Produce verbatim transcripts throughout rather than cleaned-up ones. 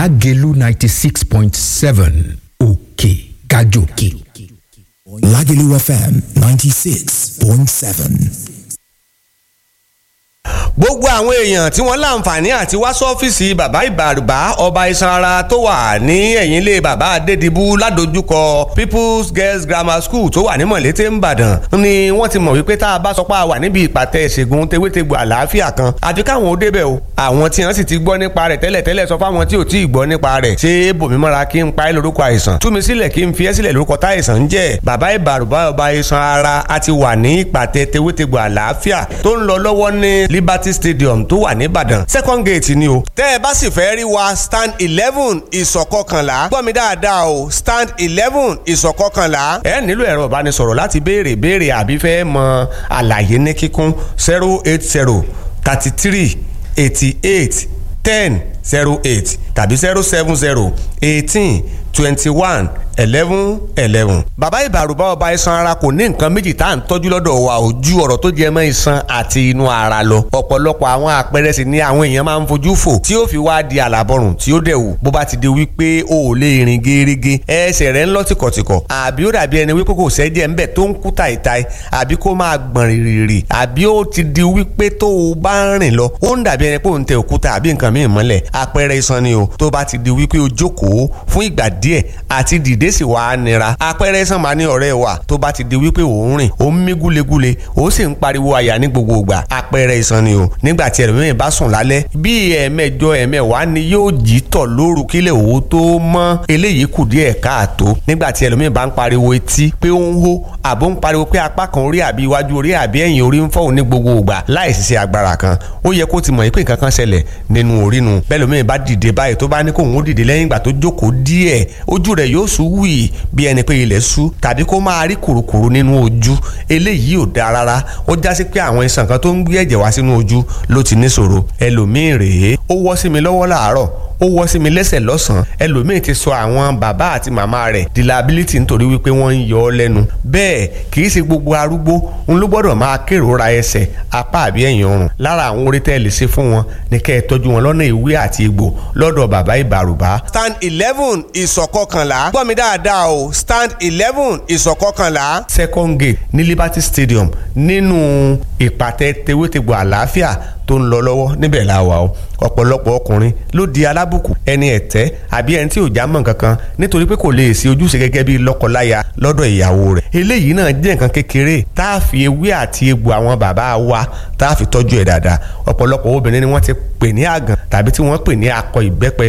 Lágelú ninety six point seven òkè kájòkè. Lágelú F M ninety six point seven. Gbogbo àwọn èèyàn tí wọ́n láǹfààní àti wá sọ́fíìsì bàbá ìbàrùbá ọba iṣan ara tó wà ní ẹ̀yìn ilé bàbá adédìbú ládojúkọ People's Girls Grammar School tó wà ní Mọ̀lété Ìbàdàn ni wọ́n ti mọ̀ wípé tá a bá sọ pé a wà níbi ìpàtẹ ìṣègùn tewétegbò àlàáfíà kan àfi káwọn ó débẹ̀ o àwọn tí wọ́n sì ti gbọ́ nípa rẹ̀ tẹ́lẹ̀tẹ́lẹ̀ sọ fáwọn tí ò tí ì gbọ́ nípa rẹ̀ ṣé bòmímọ́ra kí n pa ẹ́ lórúkọ àìsàn tú mi sílẹ̀ kí n fi ẹ́ sílẹ̀ lórúkọ táìsàn ń jẹ́ bàbá ìbàrùbá ọba iṣan ara a ti wà ní ìpàtẹ tewétegbò àlàáfíà tó ń lọ lọ́wọ́ ní Liberty Stadium tó wà nìbàdàn second gate ni o. tẹ́ ẹ bá sì fẹ́ rí wa stand eleven ìsọ̀kọkànlá gbọ́ mi dáadáa o stand eleven ìsọ̀kọkànlá. ẹ nílò ẹ̀rọ ìbánisọ̀rọ̀ láti béèrè béèrè àbí fẹ́ mọ àlàyé ní kíkún zero eight zero thirty three eighty eight ten zero eight tàbí zero seven zero eighteen twenty one eleven eleven. bàbá ìbàrùbá ọba iṣan ara kò ní nǹkan méjì tá à ń tọ́jú lọ́dọ̀ wa ò ju ọ̀rọ̀ tó jẹ mọ́ iṣan àti inú ara lọ. ọ̀pọ̀lọpọ̀ àwọn àpẹẹrẹ sì ni àwọn èèyàn máa ń fojú fò tí ó fi wá di àlàbọ̀rùn tí ó dẹ̀ wù. bó bá ti di wípé o ò lè rìn gẹ́rẹ́gẹ́ ẹsẹ̀ rẹ̀ ń lọ tìkọ̀tìkọ̀ àbí ó dàbí ẹni wípé kò sẹ́jẹ̀ ńbẹ̀ tó ń kú tàìtàì àbí kó máa gbọ̀n rìrì àbí ó ti di wípé tó o bá ń rìn lọ ó ń dàbí ẹni pé ò ń tẹ òkúta àbí nǹkan míì mọ́lẹ̀ àpẹẹrẹ iṣan ni o. tó bá ti di wípé o jókòó fún ìgbà díẹ̀ àti dìde sì wá nira àpẹẹrẹ iṣan máa ní ọ̀rẹ́ wa tó bá ti di wípé ò ń rìn ó ń mí gúlegúle ó sì ń pariwo àyà ní gbogbo ìgbà àpẹẹrẹ iṣan ni o. nígbà tí ẹlòmíràn bá sùn lálẹ́ bí ẹ̀ẹ̀mẹjọ ẹ̀ẹ̀mẹwàá ni yóò jí tọ̀ lóru kílẹ̀ òwò tó mọ́ eléyìí kù díẹ̀ káàtó. nígbà tí ẹlòmíràn bá ń pariwo etí pé ó ń hó àbó ń pariwo pé apá kan orí àbí iwájú orí àbí ẹ̀yìn orí ń fọ́ òun ní gbogbo ìgbà láì ṣiṣẹ́ agbára kan ó yẹ kó ti mọ̀ pé nǹkan kan ṣẹlẹ̀ nínú orí nu. bẹ́ẹ̀ lómìnira bá dìde báyìí tó bá ní kóun ó dìde lẹ́yìn ìgbà tó jókòó díẹ̀ ojú rẹ̀ yóò sú wì bí ẹni pé ilẹ̀ sú tàbí kó máa rí kùrukùru nínú ojú eléyìí ò dáa rárá ó já sí pé àwọn iṣan kan tó ń gbé ẹ̀jẹ̀ wá sínú ojú ló ti níṣòro. ẹlòmíì rèé ó wọ́ sí mi lọ́wọ́ láàárọ̀ ó wọ́ sí mi lẹ́sẹ̀ lọ́sàn-án ẹlòmíì ti sọ àwọn bàbá àti màmá rẹ̀ di liability nítorí wípé wọ́n ń yọ ọ́ lẹ́nu. bẹ́ẹ̀ kì í ṣe gbogbo arúgbó ń ló gbọ́dọ̀ máa kérora ẹsẹ̀ apá àbí ẹ̀yìn ọrùn. lára àwọn orí tẹ́ ẹ lè ṣe fún wọn ní kẹ́ ẹ tọ́jú wọn lọ́nà ìwé àti egbò lọ́dọ̀ bàbá ìbàrùbá. stand eleven ìsọ̀kọkànlá gbọ́ mi dáadáa o stand eleven ìsọ̀kọkànlá. second gate ní Liberty Stadium nínú ìpàtẹ tewétegbò àlàáfíà tó ń lọ lọ́wọ́ níbẹ̀ la wà o. ọ̀pọ̀lọpọ̀ ọkùnrin ló di alábùkù ẹni ẹ̀tẹ́ àbí ẹni tí ò já mọ́ kankan nítorí pé kò lè ṣe ojúṣe gẹ́gẹ́ bí lọ́kọláya lọ́dọ̀ ìyàwó rẹ̀. eléyìí náà jẹ́ nǹkan kékeré tá a fi ewé àti egbò àwọn bàbá wa tá a fi tọ́jú ẹ̀ dáadáa. ọ̀pọ̀lọpọ̀ obìnrin ni wọ́n ti pè ní àgàn tàbí tí wọ́n pè ní akọ ìbẹ́pẹ.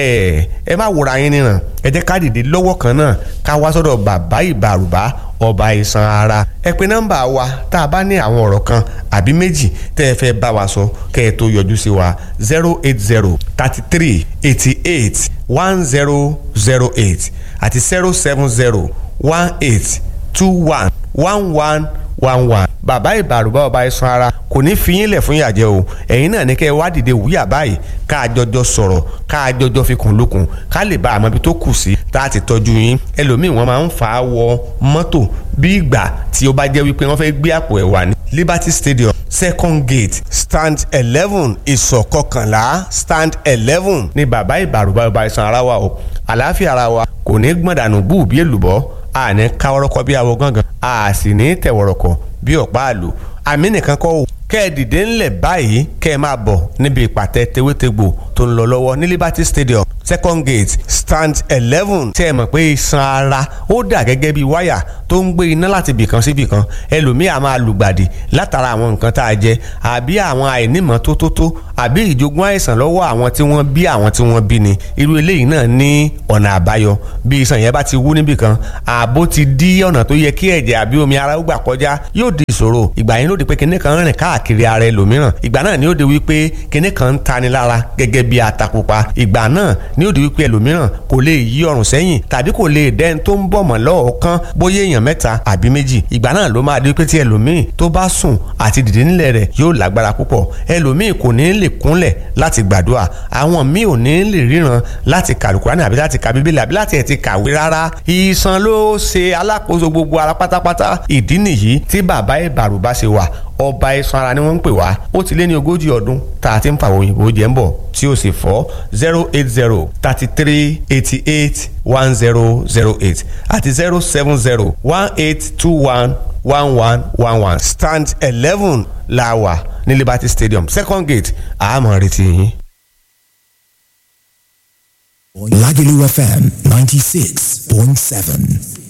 ẹ ẹ má wòra yín níran ẹ jẹ́ ká dìde lọ́wọ́ kan náà ká wá sọ́dọ̀ bàbá ìbàrùbá ọba iṣan ara. ẹ pe nọ́mbà wa tá a bá ní àwọn ọ̀rọ̀ kan àbí méjì tẹ́ ẹ fẹ́ bá wa sọ kẹ́ ẹ tó yọjú sí wa zero eight zero thirty three eighty eight one zero zero eight àti zero seven zero one eight two one one one one one. bàbá ìbàrùbá ọba iṣan ara kò ní fi yín lẹ̀ fún ìyàjẹ́ o ẹ̀yin náà ní kẹ́ ẹ wá dìde wúyà báyìí ká a jọjọ sọ̀rọ̀ ká a jọjọ fi kùn lókun ká lè bá àmọ́ ibi tó kù sí tá a ti tọ́jú yín. ẹlòmíì wọ́n máa ń fà á wọ mọ́tò bí ìgbà tí ó bá jẹ́ wípé wọ́n fẹ́ gbé àpò ẹ̀wà ní Liberty Stadium second gate stand eleven ìsọ̀kọkànlá stand eleven ní bàbá ìbàrùbá ọba iṣan ara wa o. àlàáfíà ara wa kò ní gbọ̀n dànù bú bí èlùbọ́ a ní káwọ́rọ́kọ́ bí awo gángan a sì ní tẹ̀wọ̀rọ̀kọ̀ bí ọ̀pá àlò. àmì nìkan kọ́ o kẹ́ ẹ dìde ńlẹ̀ báyìí kẹ́ ẹ máa bọ̀ níbi ìpàtẹ tewétegbò tó ń lọ lọ́wọ́ ní Liberty Stadium second gate stand eleven. tẹ́ ẹ mọ̀ pé iṣan ara ó dà gẹ́gẹ́ bí wáyà tó ń gbé iná láti bìkan sí bìkan ẹlòmíì á máa lùgbàdì látara àwọn nǹkan tá a jẹ àbí àwọn àìnímọ̀ tó tó tó àbí ìjogún àìsàn lọ́wọ́ àwọn tí wọ́n bí àwọn tí wọ́n bí ni. irú eléyìí náà ní ọ̀nà àbáyọ bí iṣan yẹn bá ti wú níbìkan ààbò ti dí ọ̀nà tó yẹ kí ẹ̀jẹ̀ àbí omi ara ó gbà kọjá yóò di ìṣòro. ìgbà yẹn ló di pé kinní kan rìn káàkiri ara ẹlòmíràn ìgbà náà ni ó di wípé kinní kan ń tani lára gẹ́gẹ́ bí atapupa ìgbà náà ni ó di wípé ẹlòmíràn kò lè yí ọrùn sẹ́yìn tàbí kò lè dẹ́n tó ń bọ̀ mọ́ lọ́ọ̀kan bóyá èèyàn mẹ́ta àbí méjì. ìgbà náà ló máa di wípé tí ẹlòmíì tó bá sùn àti dìde nílẹ̀ rẹ̀ yóò lágbára púpọ̀ ẹlòmíì kò ní lè kúnlẹ̀ láti gbàdúrà àwọn míì ò ní lè ríran láti ka Àlùkùránì àbí láti ka Bíbélì àbí láti ẹ̀ ti kàwé rárá. iṣan ló ṣe alákòóso gbogbo ara pátápátá ìdí nìyí tí bàbá ìbàrùbá ṣe wà ọba iṣan ara ni wọ́n ń pè wá ó ti lé ní ogójì ọdún tá a ti ń fàwọn òyìnbó jẹ́ ń bọ̀ tí ó sì fọ́ zero eight zero thirty three eighty eight one zero zero eight àti zero seven zero one eight two one one one one one stand eleven la wà ní Liberty Stadium second gate àmọ́ retí yín. Lagelu F M ninety-six point seven.